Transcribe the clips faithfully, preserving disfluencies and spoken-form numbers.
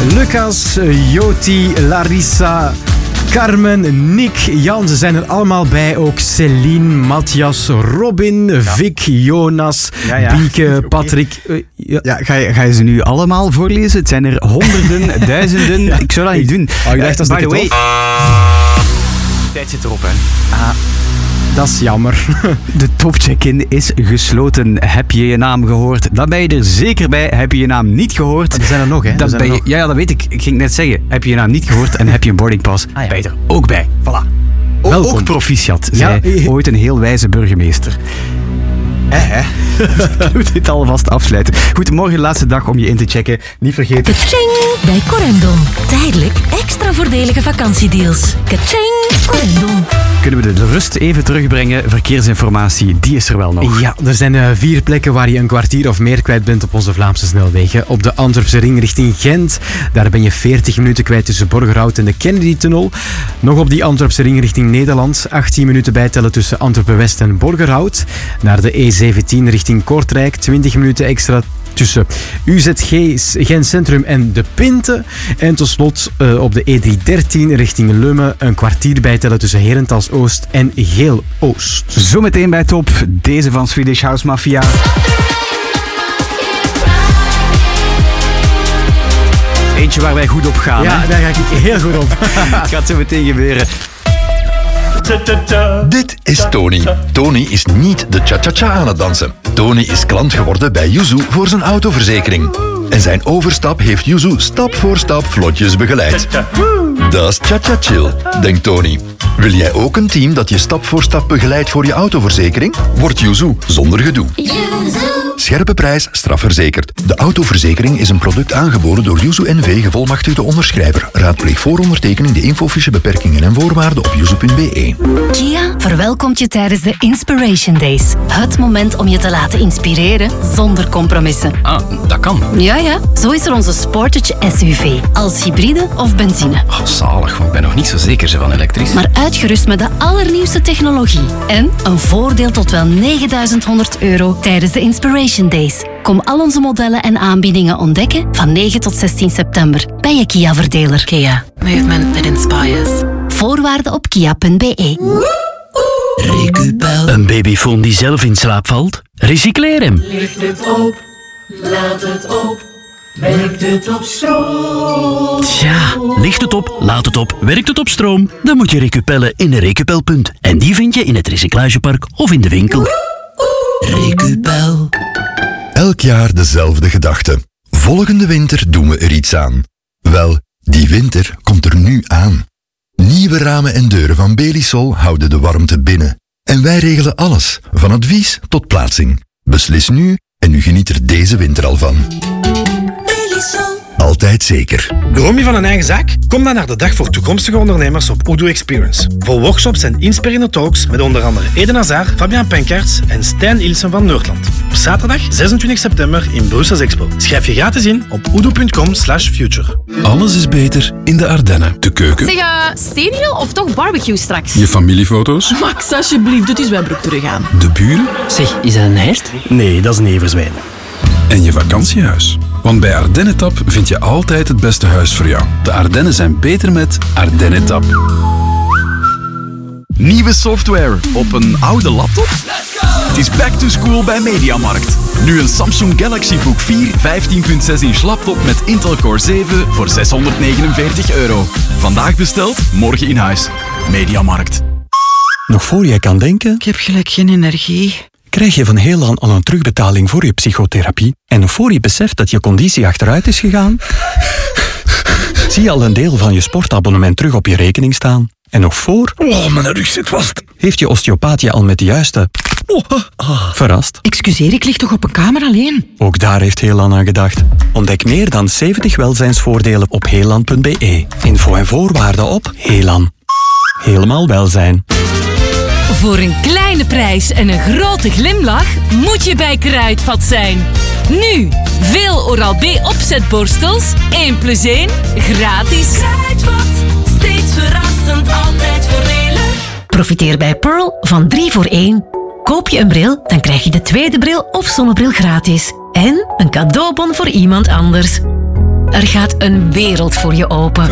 Lucas, Joti, Larissa, Carmen, Nick, Jan, ze zijn er allemaal bij. Ook Celine, Matthias, Robin, ja. Vic, Jonas, ja, ja. Bieke, okay. Patrick. Uh, ja. Ja, ga, je, ga je ze nu allemaal voorlezen? Het zijn er honderden, duizenden. Ja. Ik zou dat niet doen. Oh, ik dacht, uh, by the way, de tijd zit erop, hè. Ah. Dat is jammer. De topcheck-in is gesloten. Heb je je naam gehoord? Dan ben je er zeker bij. Heb je je naam niet gehoord? Er zijn er nog, hè? Dan ben ben je, nog. Ja, ja, dat weet ik. Ik ging net zeggen. Heb je je naam niet gehoord en heb je een boardingpass? Ah, ja. Ben je er ook bij. Voilà. O- Welkom. Ook proficiat, ja. zei ooit een heel wijze burgemeester. Eh, hè? Ik moet dit alvast afsluiten. Goed, morgen de laatste dag om je in te checken. Niet vergeten. Kaching bij Corendon. Tijdelijk extra voordelige vakantiedeals. Kaching, Corendon. Kunnen we de rust even terugbrengen? Verkeersinformatie, die is er wel nog. Ja, er zijn uh, vier plekken waar je een kwartier of meer kwijt bent op onze Vlaamse snelwegen. Op de Antwerpse ring richting Gent. Daar ben je veertig minuten kwijt tussen Borgerhout en de Kennedy-tunnel. Nog op die Antwerpse ring richting Nederland. achttien minuten bijtellen tussen Antwerpen-West en Borgerhout. Naar de E zeventien richting Kortrijk. twintig minuten extra tussen U Z G, Gent Centrum en De Pinte. En tot slot uh, op de E driehonderddertien richting Lummen een kwartier bijtellen tussen Herentals Oost en Geel Oost. Zometeen bij Top, deze van Swedish House Mafia. Eentje waar wij goed op gaan. Ja, hè? daar ga ik heel goed op. Het gaat zo meteen gebeuren. Dit is Tony. Tony is niet de cha-cha-cha aan het dansen. Tony is klant geworden bij Yuzu voor zijn autoverzekering. En zijn overstap heeft Yuzu stap voor stap vlotjes begeleid. Dat is cha-cha-chill, denkt Tony. Wil jij ook een team dat je stap voor stap begeleidt voor je autoverzekering? Word Yuzu zonder gedoe. Scherpe prijs, strafverzekerd. De autoverzekering is een product aangeboden door Yuzu N V gevolmachtigde onderschrijver. Raadpleeg voor ondertekening de infofiche beperkingen en voorwaarden op yuzu punt b e. Kia verwelkomt je tijdens de Inspiration Days. Het moment om je te laten inspireren zonder compromissen. Ah, dat kan. Ja, ja. Zo is er onze Sportage S U V. Als hybride of benzine. Oh, zalig, want ik ben nog niet zo zeker zo van elektrisch. Maar uitgerust met de allernieuwste technologie. En een voordeel tot wel negenduizend honderd euro tijdens de Inspiration Days. Kom al onze modellen en aanbiedingen ontdekken van negen tot zestien september bij je Kia-verdeler. Kia. Movement that inspires. Voorwaarden op kia punt b e. Recupel. Een babyfoon die zelf in slaap valt? Recycleer hem. Licht het op, laat het op, werkt het op stroom. Tja, licht het op, laat het op, werkt het op stroom? Dan moet je Recupellen in een Recupelpunt. En die vind je in het recyclagepark of in de winkel. Recupel. Elk jaar dezelfde gedachte. Volgende winter doen we er iets aan. Wel, die winter komt er nu aan. Nieuwe ramen en deuren van Belisol houden de warmte binnen. En wij regelen alles, van advies tot plaatsing. Beslis nu en u geniet er deze winter al van. Belisol. Altijd zeker. Droom je van een eigen zaak? Kom dan naar de Dag voor Toekomstige Ondernemers op Udo Experience. Vol workshops en inspirerende talks met onder andere Eden Hazard, Fabian Penkaerts en Stijn Ilsen van Noordland. Op zaterdag zesentwintig september in Brussels Expo. Schrijf je gratis in op udo punt com slash future. Alles is beter in de Ardennen. De keuken. Zeg, uh, stereo of toch barbecue straks? Je familiefoto's. Max, alsjeblieft, het is Webroek teruggaan. De buren. Zeg, is dat een hert? Nee, dat is een everzwijn. En je vakantiehuis. Want bij Ardennetap vind je altijd het beste huis voor jou. De Ardennen zijn beter met Ardennetap. Nieuwe software op een oude laptop? Het is back to school bij Mediamarkt. Nu een Samsung Galaxy Book vier vijftien komma zes inch laptop met Intel Core zeven voor zeshonderdnegenenveertig euro. Vandaag besteld, morgen in huis. Mediamarkt. Nog voor jij kan denken... Ik heb gelijk geen energie. Krijg je van Heelan al een terugbetaling voor je psychotherapie? En nog voor je beseft dat je conditie achteruit is gegaan? Zie je al een deel van je sportabonnement terug op je rekening staan? En nog voor... Oh, mijn rug zit vast. Heeft je osteopaat je al met de juiste... Oh, ah. Verrast? Excuseer, ik lig toch op een kamer alleen? Ook daar heeft Heelan aan gedacht. Ontdek meer dan zeventig welzijnsvoordelen op heelan punt b e. Info en voorwaarden op Heelan. Helemaal welzijn. Voor een kleine prijs en een grote glimlach moet je bij Kruidvat zijn. Nu, veel Oral-B opzetborstels, één plus één, gratis. Kruidvat, steeds verrassend, altijd voordelig. Profiteer bij Pearl van drie voor één. Koop je een bril, dan krijg je de tweede bril of zonnebril gratis. En een cadeaubon voor iemand anders. Er gaat een wereld voor je open.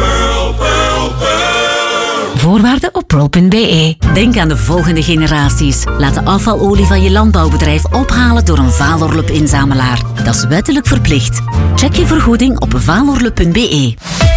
Voorwaarden op pearl punt b e. Denk aan de volgende generaties. Laat de afvalolie van je landbouwbedrijf ophalen door een Valorlup-inzamelaar. Dat is wettelijk verplicht. Check je vergoeding op valorlup punt b e.